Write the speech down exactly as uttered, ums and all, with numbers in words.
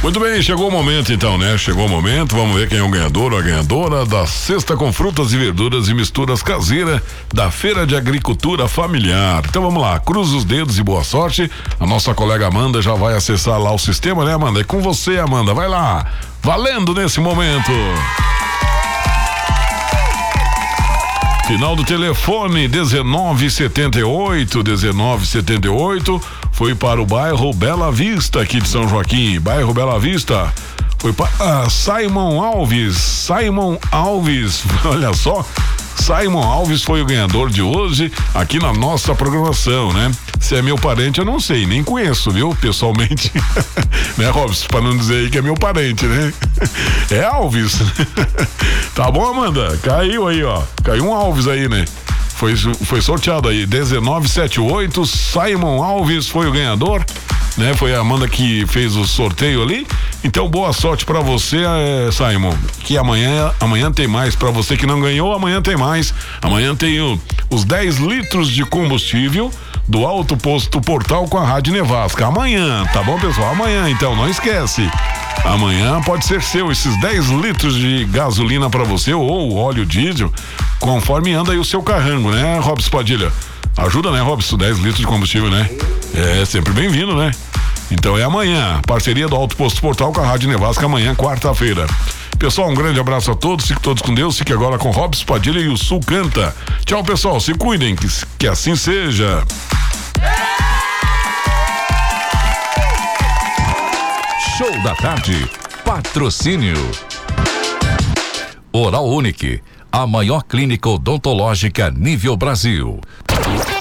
Muito bem, chegou o momento então, né? Chegou o momento, vamos ver quem é o ganhador ou a ganhadora da cesta com frutas e verduras e misturas caseira da Feira de Agricultura Familiar. Então vamos lá, cruza os dedos e boa sorte. A nossa colega Amanda já vai acessar lá o sistema, né, Amanda? É com você, Amanda, vai lá, valendo nesse momento. Final do telefone dezenove setenta e oito, dezenove setenta e oito, foi para o bairro Bela Vista, aqui de São Joaquim, bairro Bela Vista, foi para ah, Simon Alves, Simon Alves, olha só, Simon Alves foi o ganhador de hoje aqui na nossa programação, né? Se é meu parente, eu não sei, nem conheço, viu? Pessoalmente, né, Robson? Pra não dizer aí que é meu parente, né? É Alves. Tá bom, Amanda? Caiu aí, ó. Caiu um Alves aí, né? Foi, foi sorteado aí, dezenove setenta e oito, Simon Alves foi o ganhador, né? Foi a Amanda que fez o sorteio ali. Então, boa sorte pra você, é, Simon, que amanhã, amanhã tem mais. Pra você que não ganhou, amanhã tem mais. Amanhã tem o, os dez litros de combustível do Alto Posto Portal com a Rádio Nevasca. Amanhã, tá bom, pessoal? Amanhã, então, não esquece. Amanhã pode ser seu esses dez litros de gasolina pra você ou óleo diesel, conforme anda aí o seu carrango, né, Robson Padilha? Ajuda, né, Robson? dez litros de combustível, né? É sempre bem-vindo, né? Então é amanhã, parceria do Alto Posto Portal com a Rádio Nevasca, amanhã, quarta-feira. Pessoal, um grande abraço a todos, fiquem todos com Deus, fique agora com Robson Padilha e o Sul Canta. Tchau, pessoal, se cuidem, que, que assim seja. Show da tarde, patrocínio Oral Unique, a maior clínica odontológica nível Brasil.